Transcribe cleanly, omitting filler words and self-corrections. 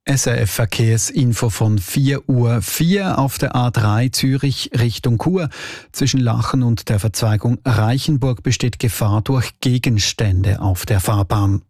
SRF Verkehrsinfo von 4:04 Uhr auf der A3 Zürich Richtung Chur. Zwischen Lachen und der Verzweigung Reichenburg besteht Gefahr durch Gegenstände auf der Fahrbahn.